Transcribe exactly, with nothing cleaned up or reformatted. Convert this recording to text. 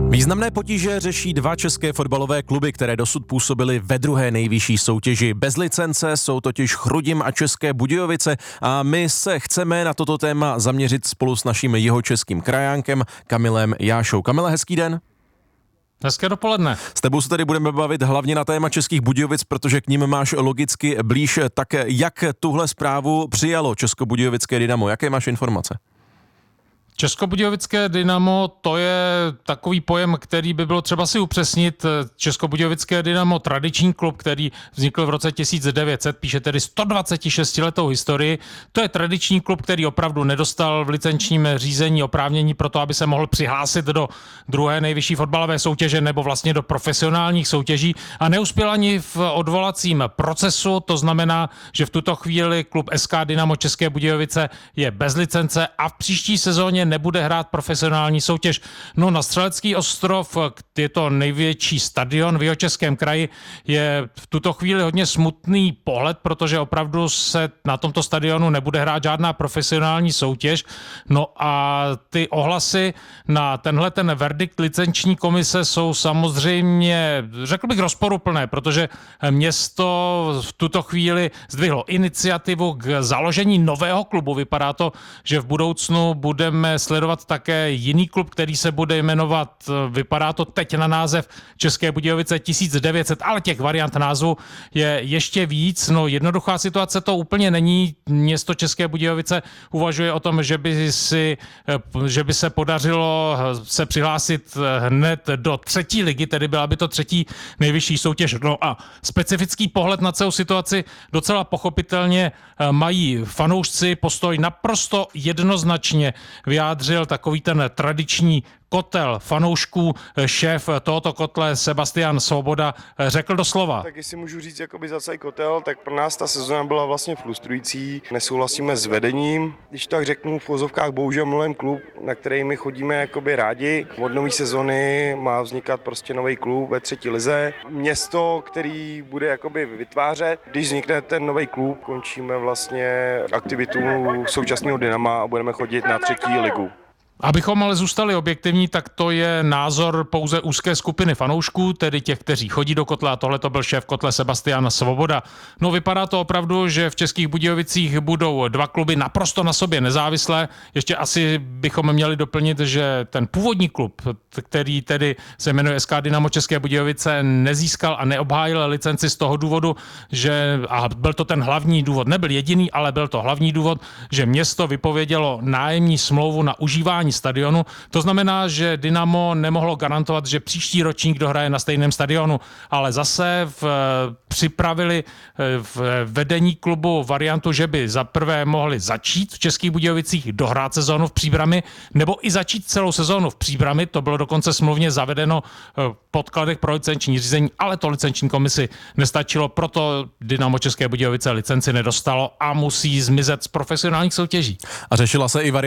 Významné potíže řeší dva české fotbalové kluby, které dosud působily ve druhé nejvyšší soutěži. Bez licence jsou totiž Chrudim a České Budějovice a my se chceme na toto téma zaměřit spolu s naším jihočeským krajánkem Kamilem Jášou. Kamile, hezký den. Hezké dopoledne. S tebou se tady budeme bavit hlavně na téma Českých Budějovic, protože k ním máš logicky blíž. Tak jak tuhle zprávu přijalo Českobudějovické Dynamo? Jaké máš informace? Českobudějovické Dynamo, to je takový pojem, který by bylo třeba si upřesnit. Českobudějovické Dynamo, tradiční klub, který vznikl v roce tisíc devět set, píše tedy sto dvacet šest letou historii. To je tradiční klub, který opravdu nedostal v licenčním řízení oprávnění pro to, aby se mohl přihlásit do druhé nejvyšší fotbalové soutěže nebo vlastně do profesionálních soutěží a neuspěl ani v odvolacím procesu. To znamená, že v tuto chvíli klub S K Dynamo České Budějovice je bez licence a v příští sezóně nebude hrát profesionální soutěž. No, na Střelecký ostrov, je to největší stadion v Jihočeském kraji, je v tuto chvíli hodně smutný pohled, protože opravdu se na tomto stadionu nebude hrát žádná profesionální soutěž. No a ty ohlasy na tenhle ten verdikt licenční komise jsou samozřejmě, řekl bych, rozporuplné, protože město v tuto chvíli zdvihlo iniciativu k založení nového klubu. Vypadá to, že v budoucnu budeme sledovat také jiný klub, který se bude jmenovat, vypadá to teď na název České Budějovice tisíc devět set, ale těch variant názvu je ještě víc. No, jednoduchá situace to úplně není. Město České Budějovice uvažuje o tom, že by, si, že by se podařilo se přihlásit hned do třetí ligy, tedy byla by to třetí nejvyšší soutěž. No a specifický pohled na celou situaci docela pochopitelně mají fanoušci. Postoj naprosto jednoznačně vyjádřil takový ten tradiční kotel fanoušků. Šéf tohoto kotle Sebastian Svoboda řekl doslova. Tak jestli můžu říct jakoby za celý kotel, tak pro nás ta sezóna byla vlastně frustrující. Nesouhlasíme s vedením. Když tak řeknu, v vozovkách bohužel mluvím klub, na který my chodíme jakoby rádi. Od nové sezony má vznikat prostě nový klub ve třetí lize. Město, který bude jakoby vytvářet. Když vznikne ten nový klub, končíme vlastně aktivitu současného Dynama a budeme chodit na třetí ligu. Abychom ale zůstali objektivní, tak to je názor pouze úzké skupiny fanoušků, tedy těch, kteří chodí do kotle, a tohle to byl šéf kotle Sebastian Svoboda. No, vypadá to opravdu, že v Českých Budějovicích budou dva kluby naprosto na sobě nezávislé. Ještě asi bychom měli doplnit, že ten původní klub, který tedy se jmenuje S K Dynamo České Budějovice, nezískal a neobhájil licenci z toho důvodu, že, a byl to ten hlavní důvod, nebyl jediný, ale byl to hlavní důvod, že město vypovědělo nájemní smlouvu na užívání stadionu. To znamená, že Dynamo nemohlo garantovat, že příští ročník dohraje na stejném stadionu, ale zase v, připravili v vedení klubu variantu, že by za prvé mohli začít v Českých Budějovicích dohrát sezónu v Příbrami, nebo i začít celou sezónu v Příbrami. To bylo dokonce smluvně zavedeno v podkladech pro licenční řízení, ale to licenční komisi nestačilo, proto Dynamo České Budějovice licenci nedostalo a musí zmizet z profesionálních soutěží. A řešila se i varianta